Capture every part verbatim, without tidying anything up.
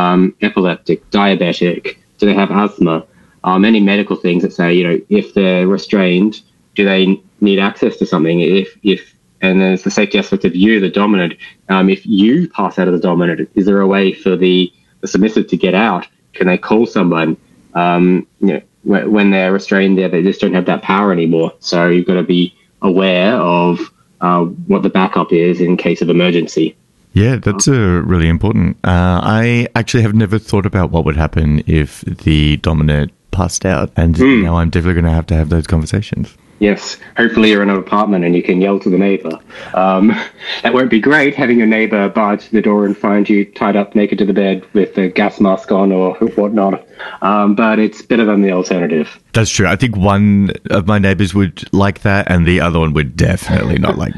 um, epileptic, diabetic? Do they have asthma? Um, any medical things that say, you know, if they're restrained, do they need access to something? If, if, and there's the safety aspect of you, the dominant. Um, if you pass out of the dominant, is there a way for the, the submissive to get out? Can they call someone? Um, you know, when, when they're restrained there, they just don't have that power anymore. So you've got to be aware of uh, what the backup is in case of emergency. Yeah, that's uh, really important. Uh, I actually have never thought about what would happen if the dominant passed out, and mm. now I'm definitely going to have to have those conversations. Yes, hopefully you're in an apartment and you can yell to the neighbour. Um, that won't be great, having your neighbour barge to the door and find you tied up naked to the bed with a gas mask on or whatnot. Um, but it's better than the alternative. That's true. I think one of my neighbours would like that and the other one would definitely not like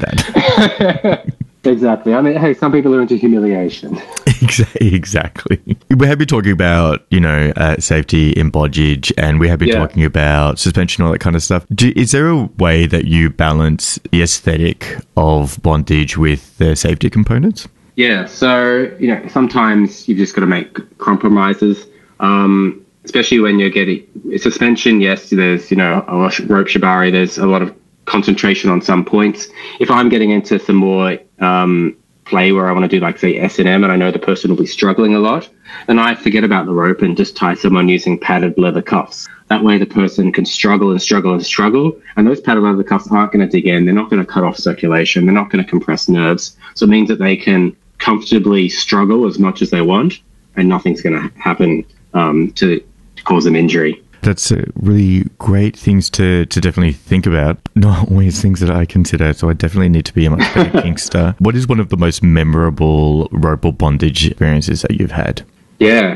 that. Exactly. I mean, hey, some people are into humiliation. Exactly. We have been talking about, you know, uh, safety in bondage, and we have been yeah. talking about suspension, all that kind of stuff. Do, is there a way that you balance the aesthetic of bondage with the safety components? Yeah. So, you know, sometimes you've just got to make compromises, um, especially when you're getting suspension. Yes, there's, you know, a rope shibari. There's a lot of concentration on some points. If I'm getting into some more um, play where I want to do, like, say, S and M, and I know the person will be struggling a lot, then I forget about the rope and just tie someone using padded leather cuffs. That way the person can struggle and struggle and struggle, and those padded leather cuffs aren't going to dig in. They're not going to cut off circulation. They're not going to compress nerves. So it means that they can comfortably struggle as much as they want, and nothing's going to happen um, to, to cause them injury. That's uh, really great things to, to definitely think about. Not always things that I consider, so I definitely need to be a much better kinkster. What is one of the most memorable rope or bondage experiences that you've had? Yeah,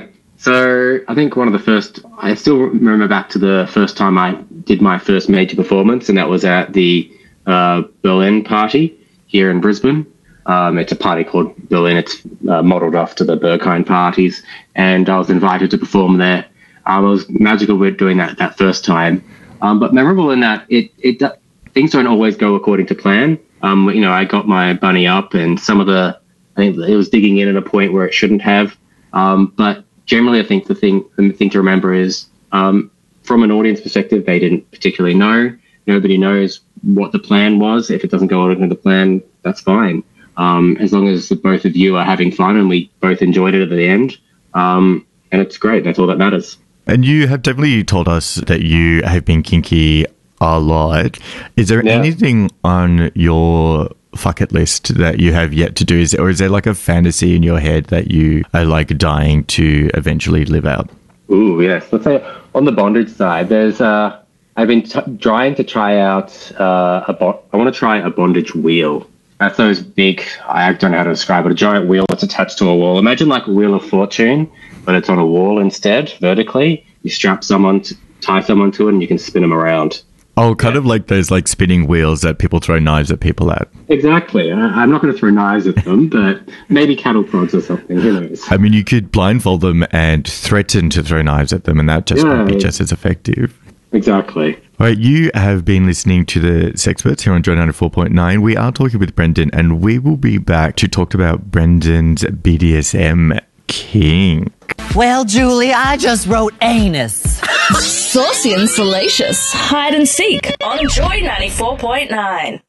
so I think one of the first, I still remember back to the first time I did my first major performance, and that was at the uh, Berlin party here in Brisbane. Um, it's a party called Berlin. It's uh, modelled after the Berghain parties, and I was invited to perform there. Um, it was magical with doing that that first time, um, but memorable in that it it things don't always go according to plan. Um, you know, I got my bunny up, and some of the I think it was digging in at a point where it shouldn't have. Um, but generally, I think the thing the thing to remember is um, from an audience perspective, they didn't particularly know. Nobody knows what the plan was. If it doesn't go according to the plan, that's fine. Um, as long as the both of you are having fun and we both enjoyed it at the end, um, and it's great. That's all that matters. And you have definitely told us that you have been kinky a lot. Is there yeah. anything on your bucket list that you have yet to do? Is, or is there like a fantasy in your head that you are like dying to eventually live out? Ooh, yes. Let's say on the bondage side, there's uh, I've been t- trying to try out uh, a bo- I want to try a bondage wheel. That's those big, I don't know how to describe it, a giant wheel that's attached to a wall. Imagine like a Wheel of Fortune, but it's on a wall instead, vertically. You strap someone, to, tie someone to it, and you can spin them around. Oh, kind yeah. of like those like spinning wheels that people throw knives at people at. Exactly. I, I'm not going to throw knives at them, but maybe cattle prods or something. Who knows? I mean, you could blindfold them and threaten to throw knives at them, and that just yeah. would be just as effective. Exactly. All right, you have been listening to the Sexperts here on Joy ninety-four point nine. We are talking with Brendan, and we will be back to talk about Brendan's B D S M kink. Well, Julie, I just wrote anus. Saucy and salacious. Hide and seek on Joy ninety-four point nine.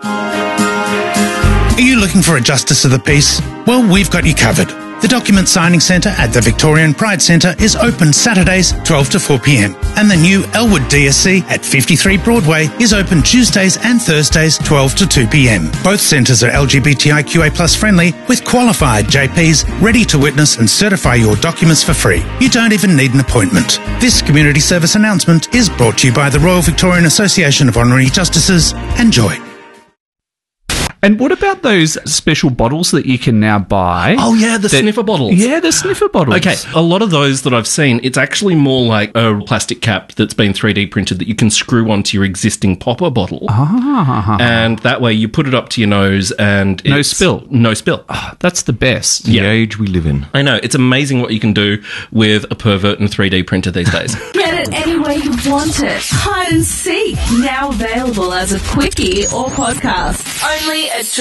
Are you looking for a justice of the peace? Well, we've got you covered. The Document Signing Centre at the Victorian Pride Centre is open Saturdays twelve to four p.m. and the new Elwood D S C at fifty-three Broadway is open Tuesdays and Thursdays twelve to two p.m. Both centres are L G B T I Q A plus friendly with qualified J Ps ready to witness and certify your documents for free. You don't even need an appointment. This community service announcement is brought to you by the Royal Victorian Association of Honorary Justices and Joy. And what about those special bottles that you can now buy? Oh, yeah, the that, sniffer bottles. Yeah, the sniffer bottles. Okay, a lot of those that I've seen, it's actually more like a plastic cap that's been three D printed that you can screw onto your existing popper bottle. Ah. And that way you put it up to your nose and no spill. No spill. Oh, that's the best. Yeah. The age we live in. I know. It's amazing what you can do with a pervert and three D printer these days. Get Get it any way you want it. Hide and Seek, now available as a quickie or podcast. Only at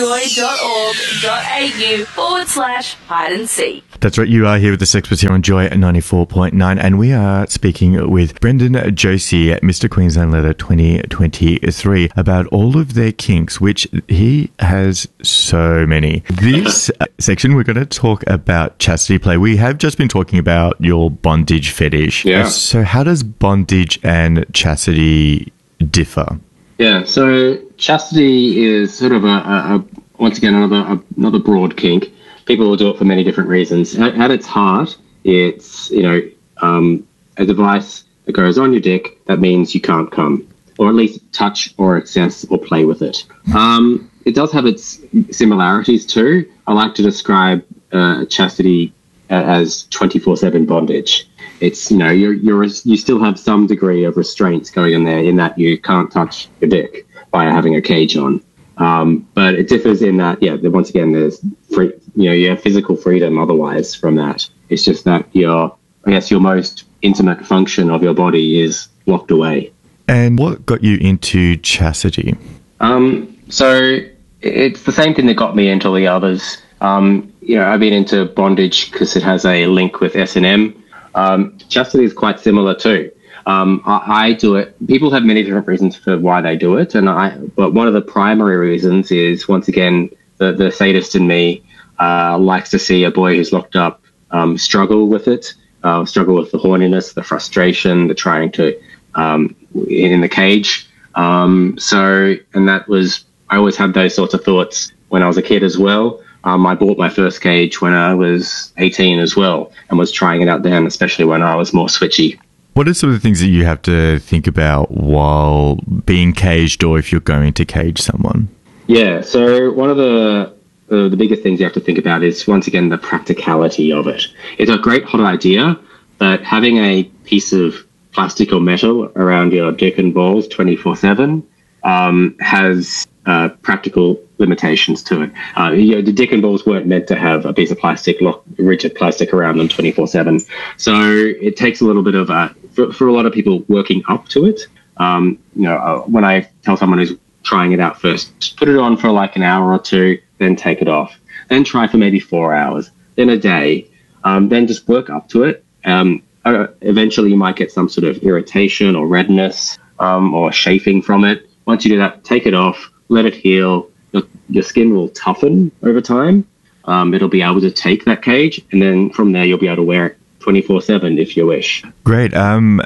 joy.org.au forward slash hide and seek. That's right, you are here with the Sexperts here on Joy at ninety-four point nine, and we are speaking with Brendan Josie at Mister Queensland Leather twenty twenty-three about all of their kinks, which he has so many. This section, we're going to talk about chastity play. We have just been talking about your bondage fetish. Yeah. So how does bondage and chastity differ? Yeah, so chastity is sort of a, a, a once again, another a, another broad kink. People will do it for many different reasons. At, at its heart, it's, you know, um, a device that goes on your dick that means you can't come, or at least touch or access or play with it. Um, it does have its similarities too. I like to describe uh, chastity as twenty-four seven bondage. It's, you know, you're, you're, you still have some degree of restraints going in there in that you can't touch your dick by having a cage on. Um, but it differs in that, yeah, once again, there's free, you know, you have physical freedom otherwise from that. It's just that your, I guess, your most intimate function of your body is locked away. And what got you into chastity? Um, so it's the same thing that got me into the others. Um, you know, I've been into bondage because it has a link with S and M. Um, chastity is quite similar too. Um, I, I do it. People have many different reasons for why they do it, and I. But one of the primary reasons is, once again, the, the sadist in me uh, likes to see a boy who's locked up um, struggle with it, uh, struggle with the horniness, the frustration, the trying to um, in the cage. Um, so, and that was, I always had those sorts of thoughts when I was a kid as well. Um, I bought my first cage when I was eighteen as well, and was trying it out then, especially when I was more switchy. What are some of the things that you have to think about while being caged, or if you're going to cage someone? Yeah, so one of the uh, the biggest things you have to think about is, once again, the practicality of it. It's a great hot idea, but having a piece of plastic or metal around your dick and balls twenty-four seven um, has uh, practical limitations to it. Uh, you know, the dick and balls weren't meant to have a piece of plastic, lock, rigid plastic around them twenty-four seven. So it takes a little bit of a, for, for a lot of people working up to it. Um, you know, uh, when I tell someone who's trying it out first, just put it on for like an hour or two, then take it off. Then try for maybe four hours, then a day, um, then just work up to it. Um, uh, eventually you might get some sort of irritation or redness um, or chafing from it. Once you do that, take it off, let it heal. Your, your skin will toughen over time. Um, it'll be able to take that cage, and then from there you'll be able to wear it twenty-four seven if you wish. Great. Um,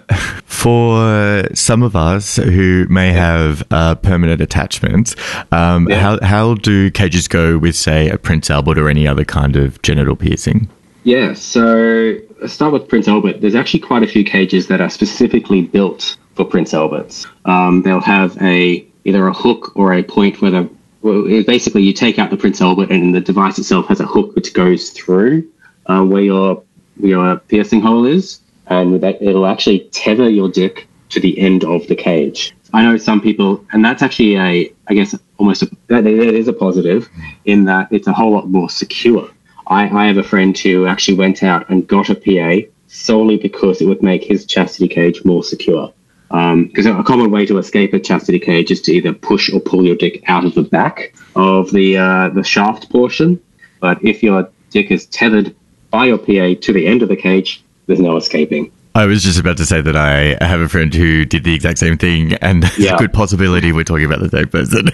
for some of us who may have uh, permanent attachments, um, Yeah. how how do cages go with, say, a Prince Albert or any other kind of genital piercing? Yeah, so let's start with Prince Albert. There's actually quite a few cages that are specifically built for Prince Alberts. Um, they'll have a either a hook or a point where the well, it, basically you take out the Prince Albert and the device itself has a hook which goes through uh, where your your piercing hole is, and that it'll actually tether your dick to the end of the cage. I know some people, and that's actually a, I guess, almost a, that, that is a positive in that it's a whole lot more secure. I, I have a friend who actually went out and got a P A solely because it would make his chastity cage more secure. Because um, a common way to escape a chastity cage is to either push or pull your dick out of the back of the uh, the shaft portion. But if your dick is tethered by your P A to the end of the cage, there's no escaping. I was just about to say that I have a friend who did the exact same thing, and there's Yeah. a good possibility we're talking about the same person.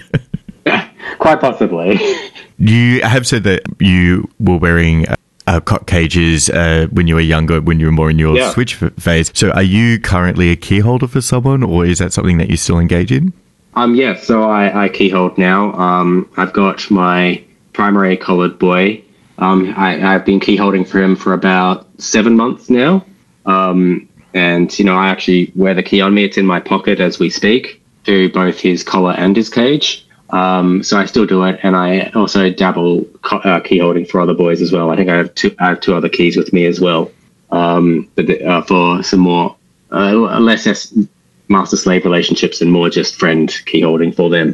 Quite possibly. You have said that you were wearing uh, cock cages uh, when you were younger, when you were more in your Yeah. switch f- phase. So are you currently a key holder for someone, or is that something that you still engage in? Um, yeah, so I, I key hold now. Um, I've got my primary collared boy. Um, I, I've been key holding for him for about seven months now. Um, and, you know, I actually wear the key on me. It's in my pocket as we speak, to both his collar and his cage. Um, so I still do it. And I also dabble co- uh, key holding for other boys as well. I think I have two, I have two other keys with me as well. Um, but the, uh, for some more, uh, less as master-slave relationships and more just friend key holding for them.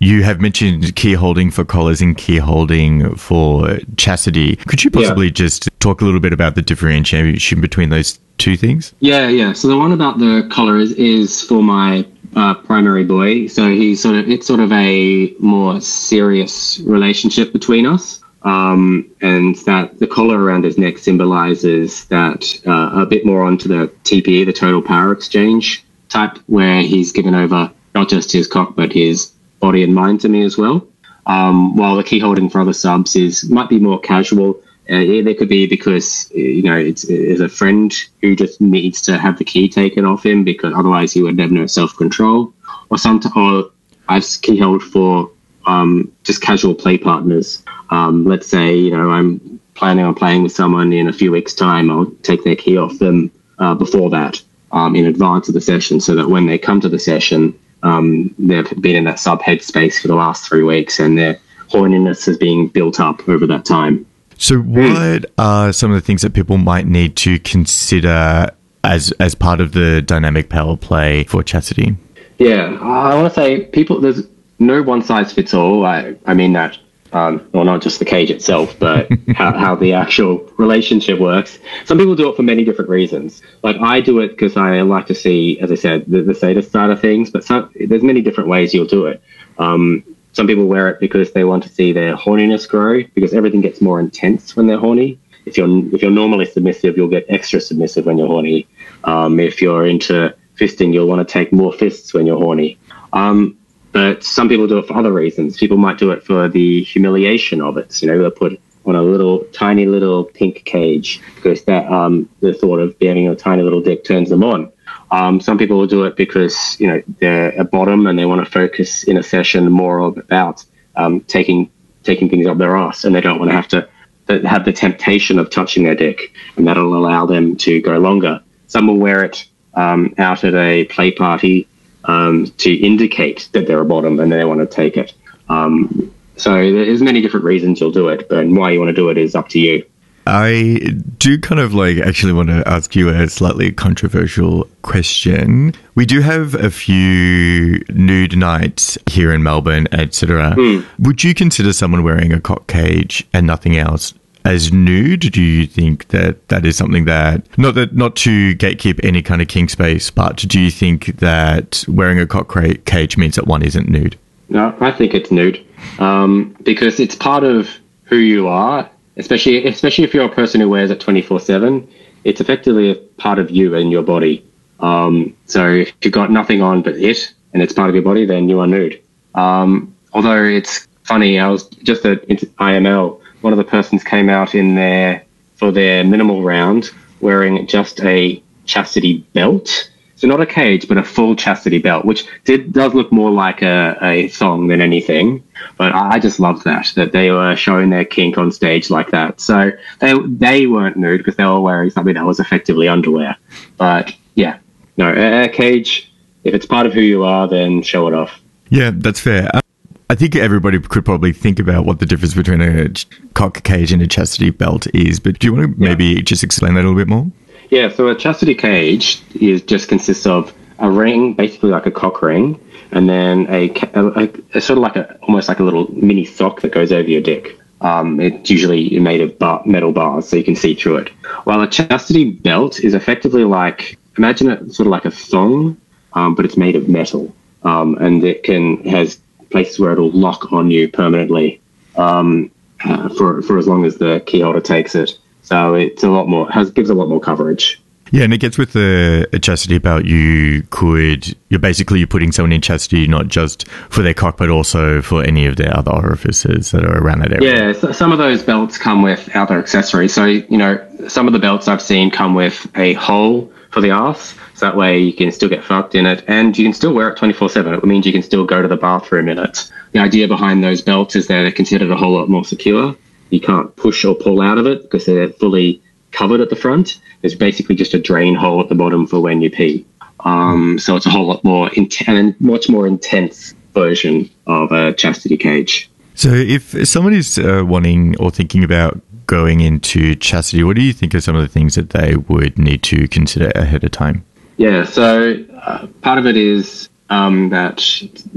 you have mentioned key holding for collars and key holding for chastity. Could you possibly yeah. just talk a little bit about the differentiation between those two things? Yeah, yeah. So the one about the collar is, is for my uh, primary boy. So he's sort of it's sort of a more serious relationship between us. Um, and that the collar around his neck symbolizes that uh, a bit more onto the T P E, the total power exchange type, where he's given over not just his cock, but his body and mind to me as well. Um, while the key holding for other subs is might be more casual. Uh, yeah, there could be because, you know, it's, it's a friend who just needs to have the key taken off him because otherwise he would have no self-control. Or some, or I've key held for um, just casual play partners. Um, let's say, you know, I'm planning on playing with someone in a few weeks' time. I'll take their key off them uh, before that, um, in advance of the session, so that when they come to the session, um, they've been in that sub headspace for the last three weeks and their horniness is being built up over that time. So what are some of the things that people might need to consider as as part of the dynamic power play for chastity? Yeah, I want to say people, there's no one size fits all. I, I mean that, um, well, not just the cage itself, but how, how the actual relationship works. Some people do it for many different reasons. Like I do it because I like to see, as I said, the, the sadist side of things, but some, there's many different ways you'll do it. Um, Some people wear it because they want to see their horniness grow, because everything gets more intense when they're horny. If you're if you're normally submissive, you'll get extra submissive when you're horny. Um, if you're into fisting, you'll want to take more fists when you're horny. Um, but some people do it for other reasons. People might do it for the humiliation of it. You know, they'll put on a little, tiny little pink cage because that um, the thought of having a tiny little dick turns them on. Um, some people will do it because, you know, they're a bottom and they want to focus in a session more about um, taking taking things up their ass, and they don't want to have to have the temptation of touching their dick, and that'll allow them to go longer. Some will wear it um, out at a play party um, to indicate that they're a bottom and they want to take it. Um, so there's many different reasons you'll do it, but why you want to do it is up to you. I do kind of like actually want to ask you a slightly controversial question. We do have a few nude nights here in Melbourne, et cetera. Mm. Would you consider someone wearing a cock cage and nothing else as nude? Do you think that that is something that, not that not to gatekeep any kind of kink space, but do you think that wearing a cock cage means that one isn't nude? No, I think it's nude um, because it's part of who you are. Especially, especially if you're a person who wears it twenty-four seven, it's effectively a part of you and your body. Um, so if you've got nothing on but it, and it's part of your body, then you are nude. Um, although it's funny, I was just at I M L, one of the persons came out in their, for their minimal round, wearing just a chastity belt. So not a cage, but a full chastity belt, which did does look more like a, a thong than anything. But I just loved that, that they were showing their kink on stage like that. So they they weren't nude because they were wearing something that was effectively underwear. But yeah, no, a, a cage, if it's part of who you are, then show it off. Yeah, that's fair. Um, I think everybody could probably think about what the difference between a cock cage and a chastity belt is. But do you want to maybe yeah. just explain that a little bit more? Yeah, so a chastity cage is just consists of a ring, basically like a cock ring, and then a, a, a sort of like a almost like a little mini sock that goes over your dick. Um, it's usually made of bar, metal bars, so you can see through it. While a chastity belt is effectively like, imagine it sort of like a thong, um, but it's made of metal, um, and it can has places where it'll lock on you permanently um, uh, for for as long as the key holder takes it. So it's a lot more, has gives a lot more coverage. Yeah, and it gets with the chastity belt, you could, you're basically you're putting someone in chastity not just for their cock, but also for any of their other orifices that are around that area. Yeah, so some of those belts come with other accessories. So, you know, some of the belts I've seen come with a hole for the arse, so that way you can still get fucked in it, and you can still wear it twenty-four seven. It means you can still go to the bathroom in it. The idea behind those belts is that they're considered a whole lot more secure. You can't push or pull out of it because they're fully covered at the front. There's basically just a drain hole at the bottom for when you pee. Um, so it's a whole lot more intense, much more intense version of a chastity cage. So if someone is uh, wanting or thinking about going into chastity, what do you think are some of the things that they would need to consider ahead of time? Yeah, so uh, part of it is um, that not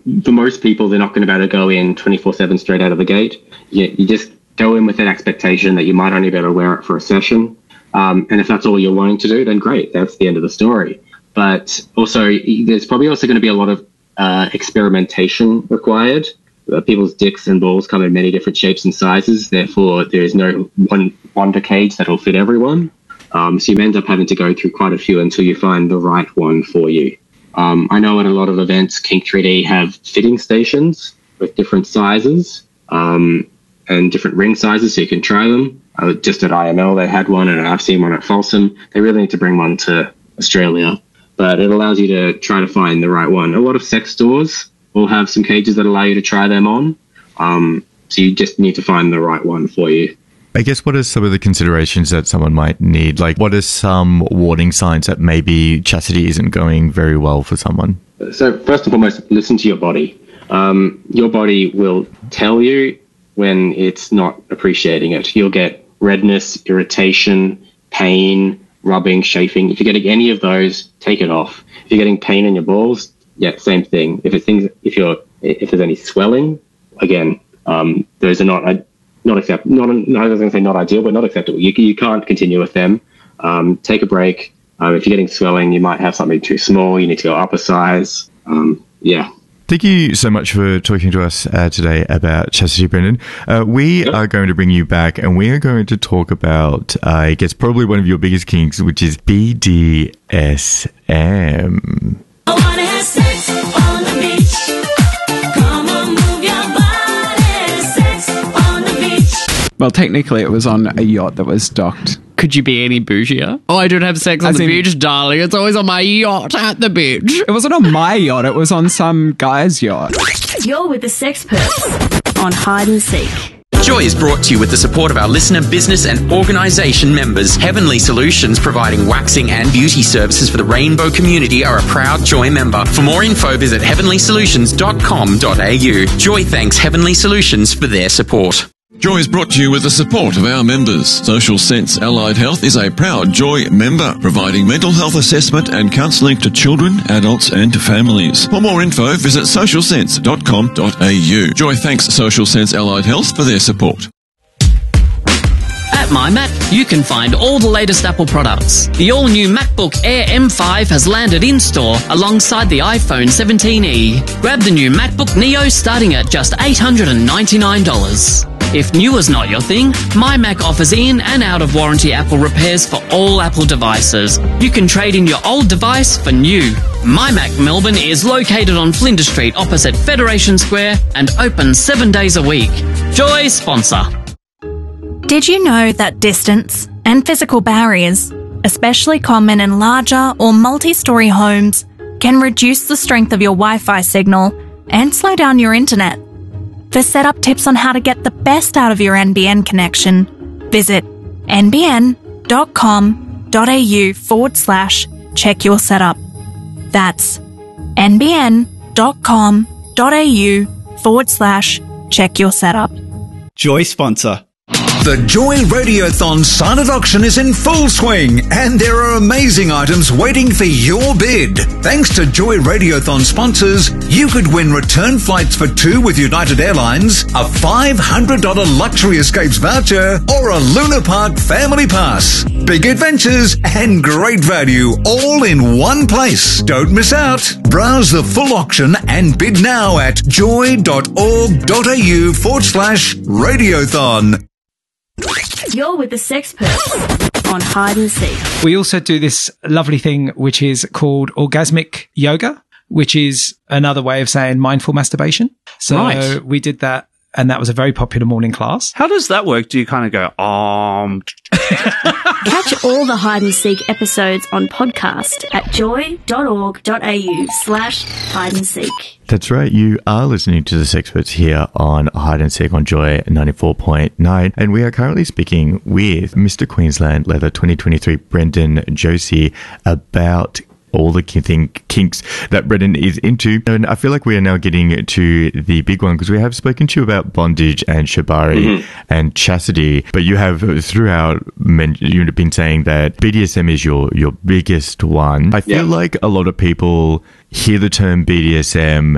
for most people, they're not going to be able to go in twenty-four seven straight out of the gate. You, you just go in with an expectation that you might only be able to wear it for a session. Um, and if that's all you're wanting to do, then great. That's the end of the story. But also, there's probably also going to be a lot of uh, experimentation required. Uh, people's dicks and balls come in many different shapes and sizes. Therefore, there is no one wonder cage that will fit everyone. Um, so you end up having to go through quite a few until you find the right one for you. Um, I know at a lot of events, Kink three D have fitting stations with different sizes. Um, and different ring sizes so you can try them. Uh, just at I M L they had one, and I've seen one at Folsom. They really need to bring one to Australia, but it allows you to try to find the right one. A lot of sex stores will have some cages that allow you to try them on, um, so you just need to find the right one for you. I guess what are some of the considerations that someone might need? Like, what are some warning signs that maybe chastity isn't going very well for someone? So first and foremost, listen to your body. Um, your body will tell you when it's not appreciating it. You'll get redness, irritation, pain, rubbing, chafing. If you're getting any of those, take it off. If you're getting pain in your balls, yeah, same thing. If it's things, if you're, if there's any swelling, again, um, those are not, not accept, not, I was going to say not ideal, but not acceptable. You you can't continue with them. Um, take a break. Um, if you're getting swelling, you might have something too small. You need to go up a size. Um, yeah. Thank you so much for talking to us uh, today about chastity, Brendan. Uh, we yep. are going to bring you back, and we are going to talk about, uh, I guess, probably one of your biggest kinks, which is B D S M. I wanna have sex on the beach. Come on, move your body. Sex on the beach. Well, technically, it was on a yacht that was docked. Could you be any bougier? Oh, I don't have sex on As the in- beach, darling. It's always on my yacht at the beach. It wasn't on my yacht. It was on some guy's yacht. You're with the Sex Perks on Hide and Seek. Joy is brought to you with the support of our listener, business and organisation members. Heavenly Solutions, providing waxing and beauty services for the rainbow community, are a proud Joy member. For more info, visit heavenly solutions dot com dot a u. Joy thanks Heavenly Solutions for their support. Joy is brought to you with the support of our members. Social Sense Allied Health is a proud Joy member, providing mental health assessment and counselling to children, adults and families. For more info, visit social sense dot com dot a u. Joy thanks Social Sense Allied Health for their support. At MyMac, you can find all the latest Apple products. The all-new MacBook Air M five has landed in-store alongside the iPhone seventeen e. Grab the new MacBook Neo starting at just eight hundred ninety-nine dollars. If new is not your thing, MyMac offers in and out of warranty Apple repairs for all Apple devices. You can trade in your old device for new. MyMac Melbourne is located on Flinders Street opposite Federation Square and open seven days a week. Joy sponsor. Did you know that distance and physical barriers, especially common in larger or multi-storey homes, can reduce the strength of your Wi-Fi signal and slow down your internet? For setup tips on how to get the best out of your N B N connection, visit nbn.com.au forward slash check your setup. That's nbn.com.au forward slash check your setup. Joy sponsor. The Joy Radiothon silent auction is in full swing, and there are amazing items waiting for your bid. Thanks to Joy Radiothon sponsors, you could win return flights for two with United Airlines, a five hundred dollars luxury escapes voucher, or a Luna Park family pass. Big adventures and great value all in one place. Don't miss out. Browse the full auction and bid now at joy.org.au forward slash radiothon. You're with the Sex Perks on Hide and Seek. We also do this lovely thing which is called orgasmic yoga, which is another way of saying mindful masturbation. So Right. we did that, and that was a very popular morning class. How does that work? Do you kind of go, um... Catch all the Hide and Seek episodes on podcast at joy.org.au slash hide and seek. That's right. You are listening to the Sexperts here on Hide and Seek on Joy ninety-four point nine. And we are currently speaking with Mister Queensland Leather twenty twenty-three, Brendan Josie, about all the kin- kinks that Brendan is into. And I feel like we are now getting to the big one, because we have spoken to you about bondage and shibari Mm-hmm. and chastity, but you have throughout men- you've been saying that B D S M is your, your biggest one. I feel Yeah. like a lot of people hear the term B D S M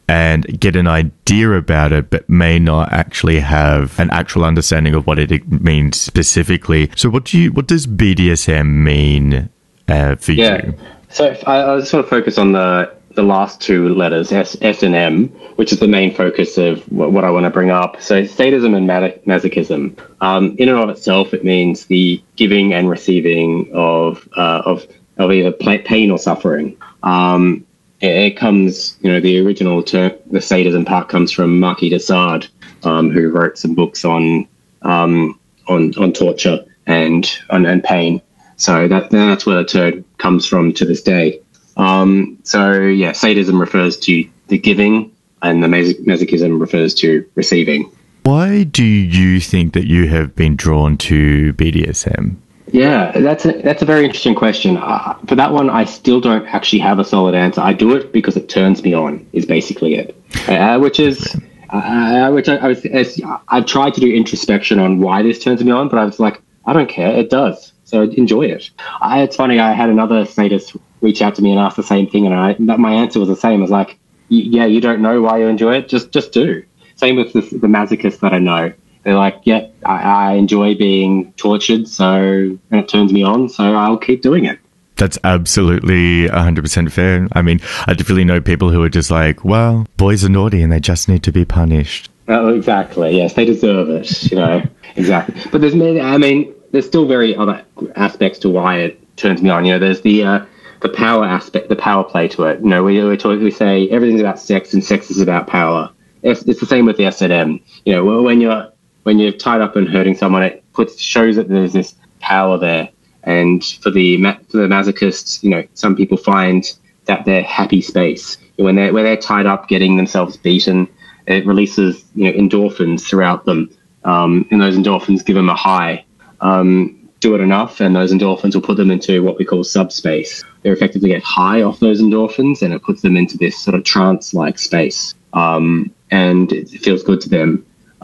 and get an idea about it, but may not actually have an actual understanding of what it means specifically. So what do you, what does B D S M mean uh, for yeah. you? So if I, I sort of focus on the the last two letters, S, S and M, which is the main focus of what, what I want to bring up. So sadism and masochism. Um, in and of itself, it means the giving and receiving of uh, of of either pain or suffering. Um, it, it comes, you know, the original term, the sadism part comes from Marquis de Sade, um, who wrote some books on um, on on torture and on and pain. So that that's where the term comes from to this day. Um, so yeah, sadism refers to the giving, and the mas- masochism refers to receiving. Why do you think that you have been drawn to B D S M? Yeah, that's a, that's a very interesting question. Uh, for that one, I still don't actually have a solid answer. I do it because it turns me on, is basically it. Uh, which is, uh, which I, I was, as, I've tried to do introspection on why this turns me on, but I was like, I don't care, it does. So enjoy it. I, it's funny, I had another sadist reach out to me and ask the same thing, and I, my answer was the same. I was like, yeah, you don't know why you enjoy it? Just just do. Same with the, the masochists that I know. They're like, yeah, I, I enjoy being tortured, so and it turns me on, so I'll keep doing it. That's absolutely one hundred percent fair. I mean, I definitely know people who are just like, well, boys are naughty and they just need to be punished. Oh, exactly. Yes, they deserve it, you know. Exactly. But there's many, I mean, there's still very other aspects to why it turns me on. You know, there's the uh, the power aspect, the power play to it. You know, we we, talk, we say everything's about sex and sex is about power. It's, it's the same with the S and M. You know, when you're when you're tied up and hurting someone, it puts shows that there's this power there. And for the for the masochists, you know, some people find that they're happy space when they're when they're tied up, getting themselves beaten. It releases, you know, endorphins throughout them, um, and those endorphins give them a high. Um, do it enough, and those endorphins will put them into what we call subspace. They effectively get high off those endorphins, and it puts them into this sort of trance-like space, um, and it feels good to them.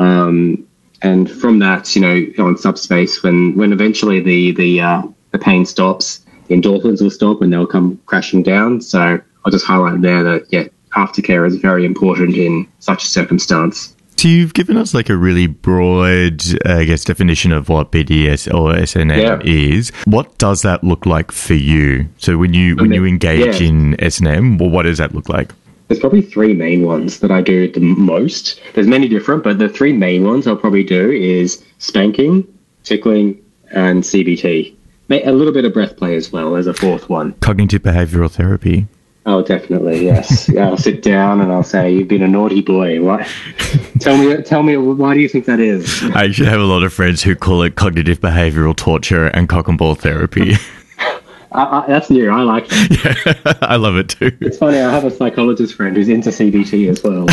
Um, and from that, you know, on subspace, when when eventually the the uh, the pain stops, the endorphins will stop, and they'll come crashing down. So I'll just highlight there that yeah, aftercare is very important in such a circumstance. So you've given us like a really broad, uh, I guess, definition of what B D S or S and M Yeah. is. What does that look like for you? So when you when you engage yeah. in S and M, well, what does that look like? There's probably three main ones that I do the most. There's many different, but the three main ones I'll probably do is spanking, tickling, and C B T. May- A little bit of breath play as well as a fourth one. Cognitive behavioral therapy. Oh, definitely, yes. Yeah, I'll sit down and I'll say, "You've been a naughty boy." What? tell me, tell me, why do you think that is? I actually have a lot of friends who call it cognitive behavioral torture and cock and ball therapy. I, I, that's new. I like that. Yeah, I love it too. It's funny. I have a psychologist friend who's into C B T as well.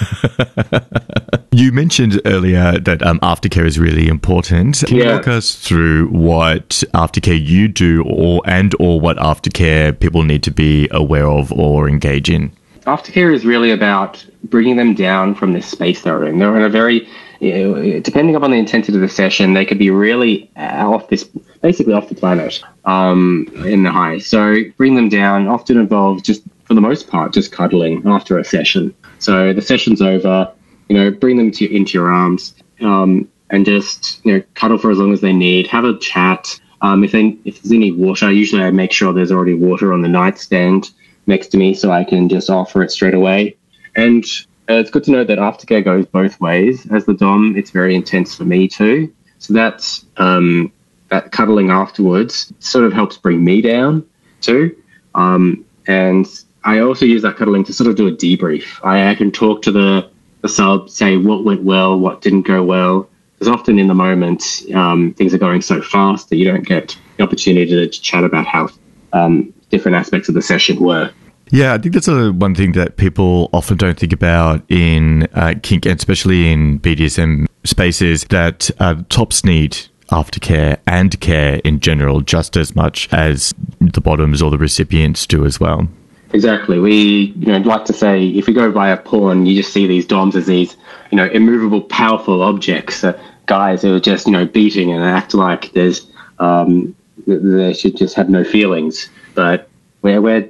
You mentioned earlier that um, aftercare is really important. Can you Yeah. walk us through what aftercare you do, or and or what aftercare people need to be aware of or engage in? Aftercare is really about bringing them down from this space they're in. They're in a very, you know, depending upon the intensity of the session, they could be really off this, basically off the planet, um, in the high. So bring them down often involves just, for the most part, just cuddling after a session. So the session's over, you know, bring them to into your arms, um, and just, you know, cuddle for as long as they need. Have a chat. Um, if they if there's any water, usually I make sure there's already water on the nightstand next to me, so I can just offer it straight away. And uh, it's good to know that aftercare goes both ways. As the dom, it's very intense for me too. So that's um, that cuddling afterwards sort of helps bring me down too. Um, and I also use that cuddling to sort of do a debrief. I, I can talk to the, the sub, say what went well, what didn't go well. Because often in the moment, um, things are going so fast that you don't get the opportunity to, to chat about how um, different aspects of the session were. Yeah, I think that's a, one thing that people often don't think about in uh, kink, and especially in B D S M spaces, that uh, tops need aftercare and care in general just as much as the bottoms or the recipients do as well. Exactly. We, you know, like to say, if you go via porn, you just see these doms as these, you know, immovable, powerful objects, uh, guys who are just, you know, beating and act like there's, um, they should just have no feelings. But we're we're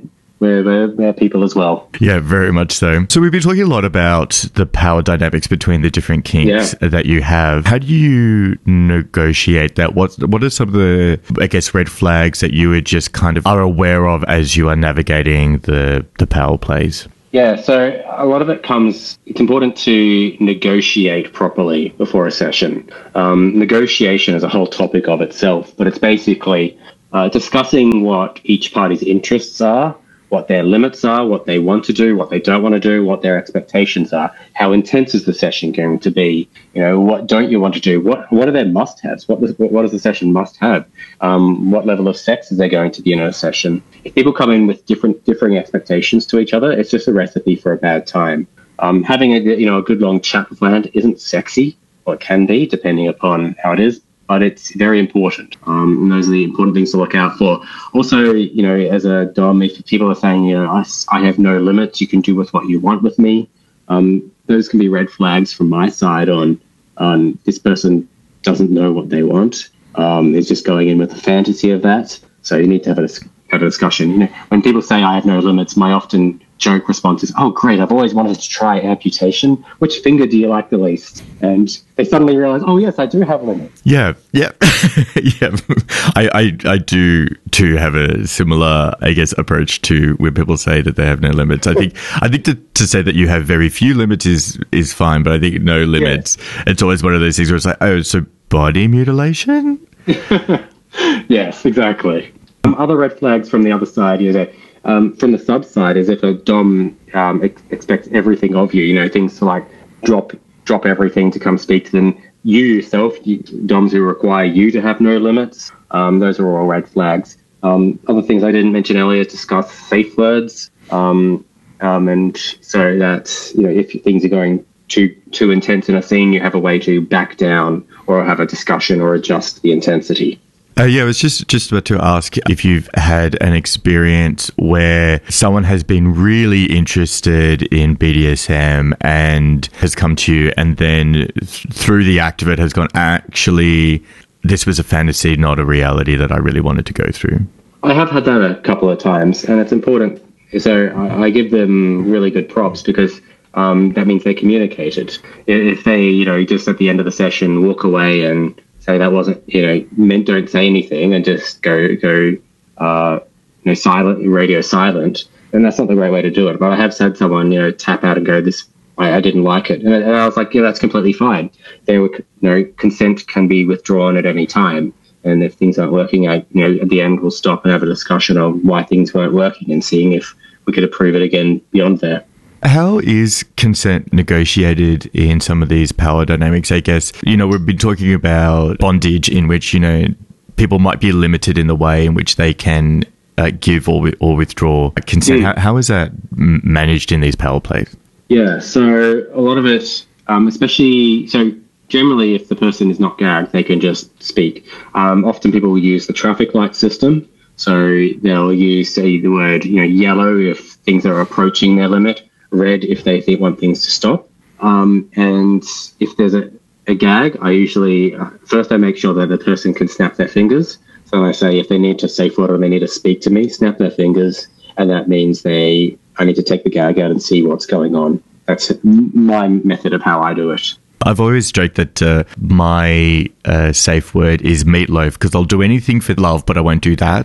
we're, we're, we're people as well. Yeah, very much so. So we've been talking a lot about the power dynamics between the different kinks Yeah. that you have. How do you negotiate that? What What are some of the, I guess, red flags that you would just kind of are aware of as you are navigating the, the power plays? Yeah, so a lot of it comes, it's important to negotiate properly before a session. Um, negotiation is a whole topic of itself, but it's basically uh, discussing what each party's interests are, what their limits are, what they want to do, what they don't want to do, what their expectations are, how intense is the session going to be, you know, what don't you want to do, what what are their must-haves, what does, what does the session must have, um, what level of sex is there going to be in a session. If people come in with different differing expectations to each other, it's just a recipe for a bad time. Um, having a you know a good long chat beforehand isn't sexy, or it can be, depending upon how it is, but it's very important. Um, and those are the important things to look out for. Also, you know, as a Dom, if people are saying, you know, I, I have no limits, you can do with what you want with me, um, those can be red flags from my side on, on this person doesn't know what they want. Um, is just going in with the fantasy of that. So you need to have a, have a discussion. You know, when people say I have no limits, my often joke response is, oh, great, I've always wanted to try amputation. Which finger do you like the least? And they suddenly realize, oh, yes, I do have limits. Yeah, yeah, yeah. I, I, I do too have a similar, I guess, approach to when people say that they have no limits. I think, I think to, to say that you have very few limits is is fine, but I think no limits. Yeah. It's always one of those things where it's like, oh, so body mutilation? Yes, exactly. Um, other red flags from the other side is that um, from the sub side is if a Dom um, ex- expects everything of you, you know, things to like drop drop everything to come speak to them. You yourself, you, Doms who require you to have no limits, um, those are all red flags. Um, other things I didn't mention earlier, discuss safe words. Um, um, and so that, you know, if things are going too too intense in a scene, you have a way to back down or have a discussion or adjust the intensity. Uh, yeah, I was just, just about to ask if you've had an experience where someone has been really interested in B D S M and has come to you and then th- through the act of it has gone, actually, this was a fantasy, not a reality that I really wanted to go through. I have had that a couple of times, and it's important. So I, I give them really good props because um, that means they communicated. If they, you know, just at the end of the session walk away and say that wasn't, you know, meant, don't say anything and just go, go, uh, you know, silent, radio silent, then that's not the right way to do it. But I have had someone, you know, tap out and go, this, I, I didn't like it. And, and I was like, yeah, that's completely fine. They were, you know, consent can be withdrawn at any time. And if things aren't working, I, you know, at the end, we'll stop and have a discussion on why things weren't working and seeing if we could approve it again beyond that. How is consent negotiated in some of these power dynamics? I guess, you know, we've been talking about bondage in which, you know, people might be limited in the way in which they can uh, give or or withdraw consent. Mm. How, how is that managed in these power plays? Yeah, so a lot of it, um, especially, so generally if the person is not gagged, they can just speak. Um, often people will use the traffic light system. So they'll use, say, the word, you know, yellow if things are approaching their limit, red if they think want things to stop. Um, and if there's a, a gag, I usually, uh, first I make sure that the person can snap their fingers. So I say if they need to safe word or they need to speak to me, snap their fingers. And that means they, I need to take the gag out and see what's going on. That's my method of how I do it. I've always joked that uh, my uh, safe word is meatloaf because I'll do anything for love, but I won't do that.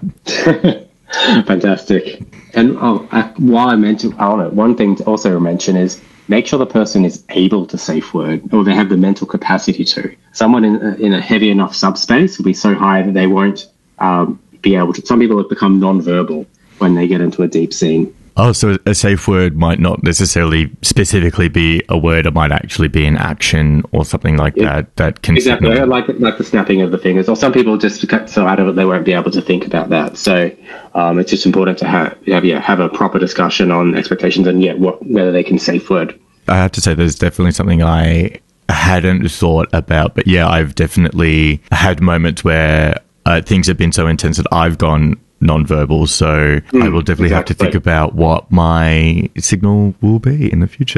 Fantastic. And oh, uh, while I mentioned, I don't know, one thing to also mention is make sure the person is able to safe word or they have the mental capacity to. Someone in, in a heavy enough subspace will be so high that they won't um, be able to. Some people have become non-verbal when they get into a deep scene. Oh, so a safe word might not necessarily specifically be a word. It might actually be an action or something like yeah. that. That can exactly signal. like like the snapping of the fingers. Or some people just get so out of it they won't be able to think about that. So um, it's just important to have have, yeah, have a proper discussion on expectations and yet what whether they can safe word. I have to say, there's definitely something I hadn't thought about, but yeah, I've definitely had moments where uh, things have been so intense that I've gone non-verbal, so mm, I will definitely exactly. have to think about what my signal will be in the future.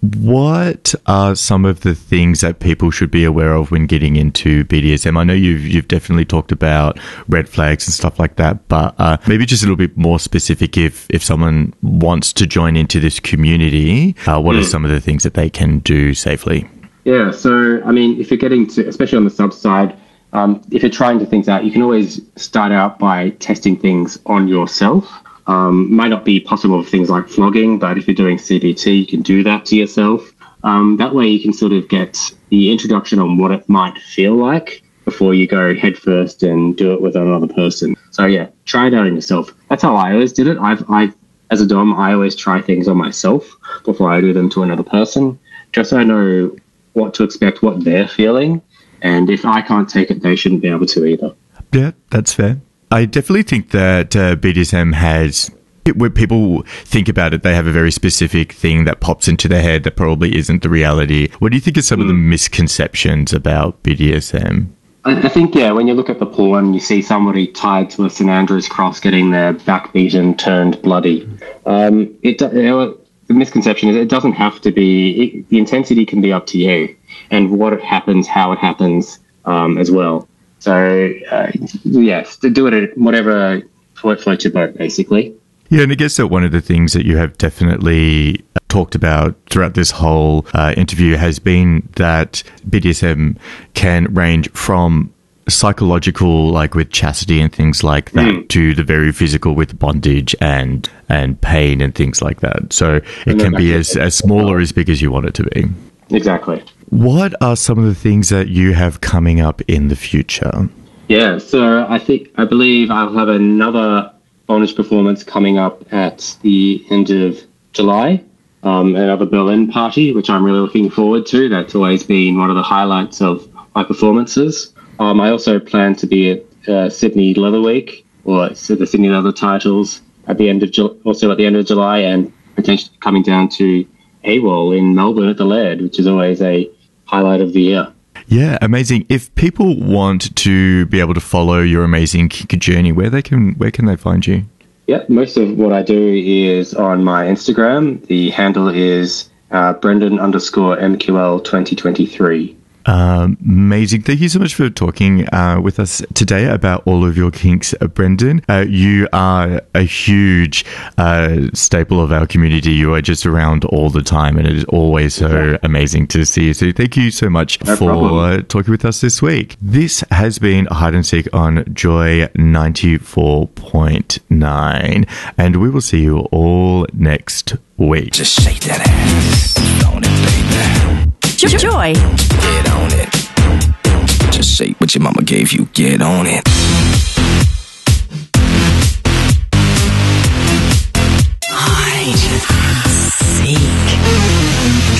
What are some of the things that people should be aware of when getting into B D S M? I know you've you've definitely talked about red flags and stuff like that, but uh, maybe just a little bit more specific. If if someone wants to join into this community, uh, what mm. are some of the things that they can do safely? Yeah, so I mean, if you're getting to, especially on the sub side, um, if you're trying to things out, you can always start out by testing things on yourself. Um, might not be possible for things like flogging, but if you're doing C B T, you can do that to yourself. Um, that way you can sort of get the introduction on what it might feel like before you go head first and do it with another person. So yeah, try it out on yourself. That's how I always did it. I've, I, as a Dom, I always try things on myself before I do them to another person, just so I know what to expect, what they're feeling. And if I can't take it, they shouldn't be able to either. Yeah, that's fair. I definitely think that uh, B D S M has, when people think about it, they have a very specific thing that pops into their head that probably isn't the reality. What do you think are some mm. of the misconceptions about B D S M? I, I think, yeah, when you look at the porn, you see somebody tied to a Saint Andrew's cross getting their back beaten, turned bloody. Um, it, you know, the misconception is it doesn't have to be, it, the intensity can be up to you and what it happens, how it happens um, as well. So, uh, yes, to do it at whatever floats your boat, basically. Yeah, and I guess that one of the things that you have definitely talked about throughout this whole uh, interview has been that B D S M can range from psychological, like with chastity and things like that, mm. to the very physical with bondage and and pain and things like that. So it can be as, as small or as big as you want it to be. Exactly. What are some of the things that you have coming up in the future? Yeah, so I think, I believe I'll have another bondage performance coming up at the end of July, um, another Berlin party, which I'm really looking forward to. That's always been one of the highlights of my performances. Um, I also plan to be at uh, Sydney Leather Week, or the Sydney Leather Titles, at the end of Ju- also at the end of July, and potentially coming down to AWOL in Melbourne at the Laird, which is always a highlight of the year. Yeah, amazing. If people want to be able to follow your amazing kink journey, where they can where can they find you? Yeah, most of what I do is on my Instagram. The handle is uh, Brendan underscore M Q L twenty twenty-three. Um, amazing. Thank you so much for talking uh, with us today about all of your kinks, uh, Brendan. Uh, you are a huge uh, staple of our community. You are just around all the time, and it is always so yeah. amazing to see you. So thank you so much no for uh, talking with us this week. This has been Hide and Seek on Joy ninety-four point nine, and we will see you all next week. Just shake that ass. On it, baby. Joy. Get on it. Just shake what your mama gave you. Get on it.